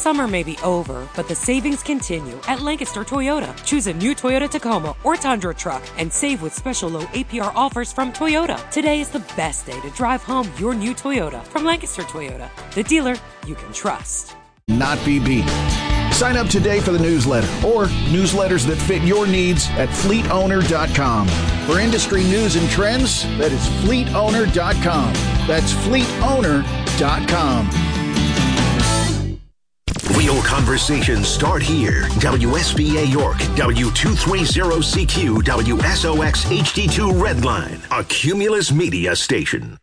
Summer may be over, but the savings continue at Lancaster Toyota. Choose a new Toyota Tacoma or Tundra truck and save with special low APR offers from Toyota. Today is the best day to drive home your new Toyota from Lancaster Toyota, the dealer you can trust. Not be beat. Sign up today for the newsletter or newsletters that fit your needs at fleetowner.com. For industry news and trends, that is fleetowner.com. That's fleetowner.com. Real conversations start here. WSBA York, W230CQ, WSOX HD2 Redline, a Cumulus Media station.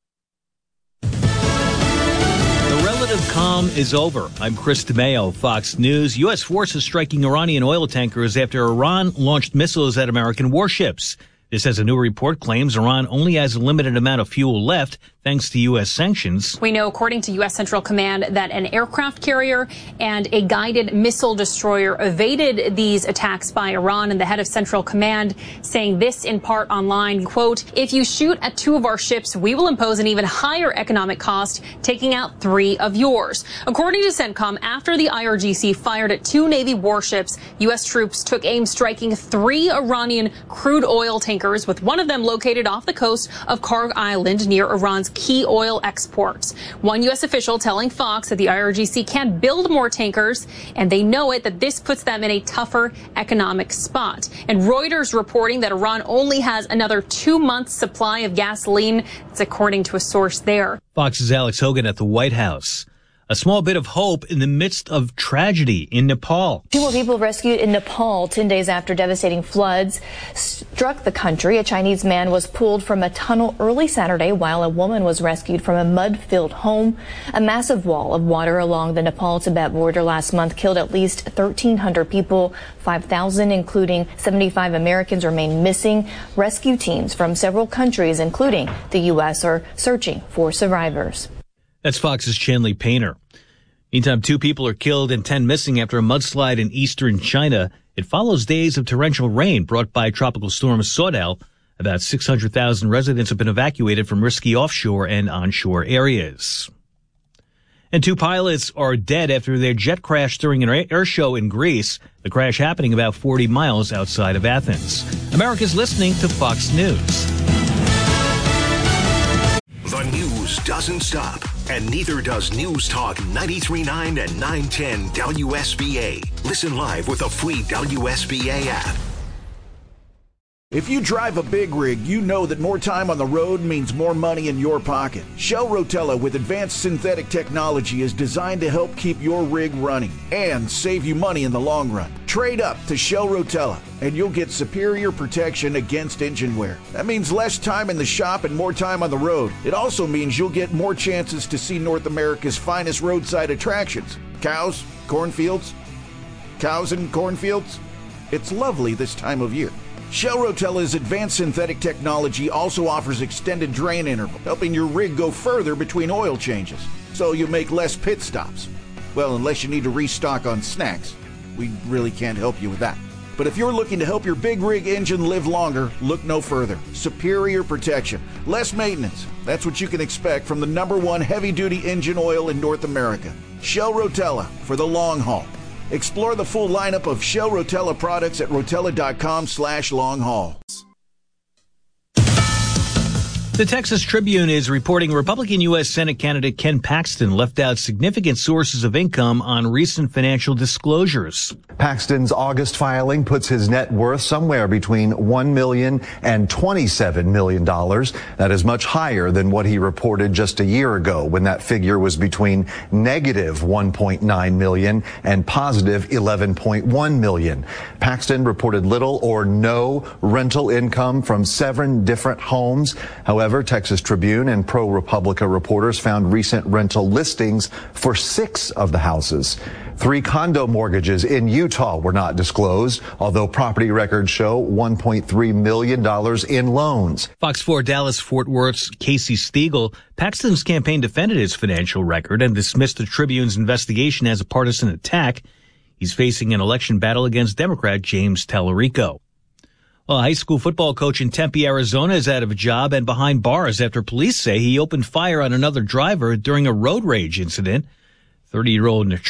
Calm is over. I'm Chris DeMeo, Fox News. U.S. forces striking Iranian oil tankers after Iran launched missiles at American warships. This, as a new report claims, Iran only has a limited amount of fuel left thanks to U.S. sanctions. We know, according to U.S. Central Command, that an aircraft carrier and a guided missile destroyer evaded these attacks by Iran, and the head of Central Command saying this in part online, quote, "If you shoot at 2 of our ships, we will impose an even higher economic cost, taking out 3 of yours." According to CENTCOM, after the IRGC fired at 2 Navy warships, U.S. troops took aim striking 3 Iranian crude oil tankers, with one of them located off the coast of Karg Island near Iran's key oil exports. One U.S. official telling Fox that the IRGC can build more tankers, and they know it, that this puts them in a tougher economic spot. And Reuters reporting that Iran only has another 2 months supply of gasoline. It's according to a source there. Fox's Alex Hogan at the White House. A small bit of hope in the midst of tragedy in Nepal. 2 more people rescued in Nepal 10 days after devastating floods struck the country. A Chinese man was pulled from a tunnel early Saturday while a woman was rescued from a mud-filled home. A massive wall of water along the Nepal-Tibet border last month killed at least 1,300 people. 5,000, including 75 Americans, remain missing. Rescue teams from several countries, including the U.S., are searching for survivors. That's Fox's Chanley Painter. Meantime, 2 people are killed and 10 missing after a mudslide in eastern China. It follows days of torrential rain brought by Tropical Storm Sodal. About 600,000 residents have been evacuated from risky offshore and onshore areas. And 2 pilots are dead after their jet crashed during an air show in Greece. The crash happening about 40 miles outside of Athens. America's listening to Fox News. The news doesn't stop, and neither does News Talk 93.9 and 910 WSBA. Listen live with a free WSBA app. If you drive a big rig, you know that more time on the road means more money in your pocket. Shell Rotella with advanced synthetic technology is designed to help keep your rig running and save you money in the long run. Trade up to Shell Rotella and you'll get superior protection against engine wear. That means less time in the shop and more time on the road. It also means you'll get more chances to see North America's finest roadside attractions. Cows, cornfields, cows and cornfields. It's lovely this time of year. Shell Rotella's advanced synthetic technology also offers extended drain interval, helping your rig go further between oil changes, so you make less pit stops. Well, unless you need to restock on snacks. We really can't help you with that. But if you're looking to help your big rig engine live longer, look no further. Superior protection, less maintenance. That's what you can expect from the #1 heavy-duty engine oil in North America. Shell Rotella for the long haul. Explore the full lineup of Shell Rotella products at rotella.com/long-haul. The Texas Tribune is reporting Republican U.S. Senate candidate Ken Paxton left out significant sources of income on recent financial disclosures. Paxton's August filing puts his net worth somewhere between $1 million and $27 million. That is much higher than what he reported just a year ago, when that figure was between negative $1.9 million and positive $11.1 million. Paxton reported little or no rental income from 7 different homes. However, Texas Tribune and ProRepublica reporters found recent rental listings for 6 of the houses. 3 condo mortgages in Utah were not disclosed, although property records show $1.3 million in loans. Fox 4 Dallas-Fort Worth's Casey Stiegel. Paxton's campaign defended his financial record and dismissed the Tribune's investigation as a partisan attack. He's facing an election battle against Democrat James Tallarico. Well, a high school football coach in Tempe, Arizona is out of a job and behind bars after police say he opened fire on another driver during a road rage incident. 30-year-old